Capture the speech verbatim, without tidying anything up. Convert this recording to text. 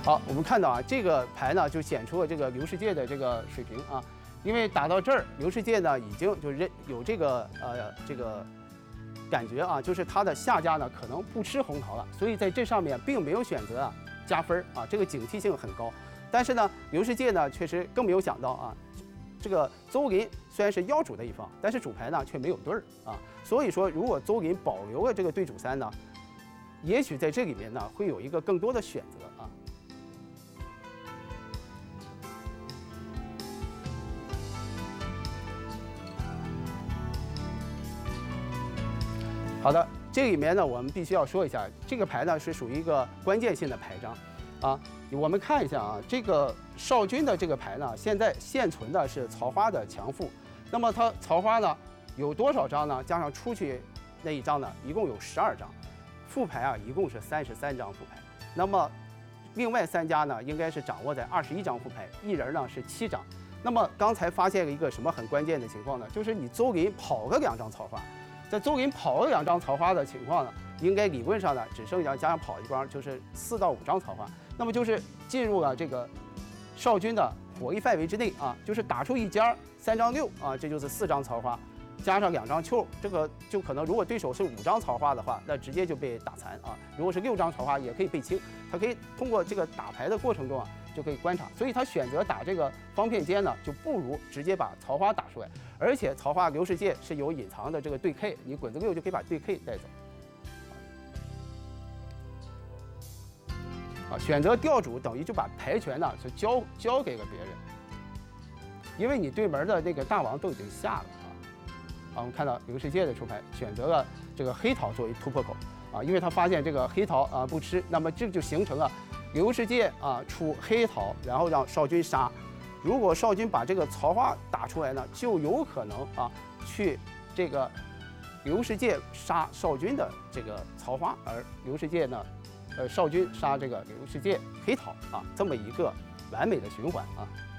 好，我们看到啊，这个牌呢就显出了这个刘世界的这个水平啊，因为打到这儿，刘世界呢已经就认有这个呃这个感觉啊，就是他的下家呢可能不吃红桃了，所以在这上面并没有选择啊加分啊，这个警惕性很高。但是呢，刘世界呢确实更没有想到啊，这个邹林虽然是要主的一方，但是主牌呢却没有对儿啊，所以说如果邹林保留了这个对主三呢，也许在这里面呢会有一个更多的选择啊。好的，这里面呢，我们必须要说一下，这个牌呢是属于一个关键性的牌张，啊，我们看一下啊，这个少君的这个牌呢，现在现存的是曹花的强副，那么它曹花呢有多少张呢？加上出去那一张呢，一共有十二张，副牌啊一共是三十三张副牌，那么另外三家呢应该是掌握在二十一张副牌，一人呢是七张。那么刚才发现了一个什么很关键的情况呢？就是你邹林跑了两张曹花。在邹林跑了两张曹花的情况呢，应该理论上呢只剩下加上跑一关，就是四到五张曹花，那么就是进入了这个少君的火力范围之内啊，就是打出一家三张六啊，这就是四张曹花，加上两张秋，这个就可能如果对手是五张曹花的话，那直接就被打残啊；如果是六张曹花，也可以被清。他可以通过这个打牌的过程中啊，就可以观察，所以他选择打这个方片尖呢，就不如直接把曹花打出来。而且曹花刘世界是有隐藏的这个对 K， 你滚子六就可以把对 K 带走。啊，选择调主等于就把牌权呢就交交给了别人，因为你对门的那个大王都已经下了啊。啊，我们看到刘世界的出牌选择了这个黑桃作为突破口啊，因为他发现这个黑桃啊不吃，那么这就形成了刘世界啊出黑桃，然后让少君杀。如果少君把这个曹花打出来呢，就有可能啊去这个刘世界杀少君的这个曹花，而刘世界呢，呃少君杀这个刘世界黑桃啊，这么一个完美的循环啊。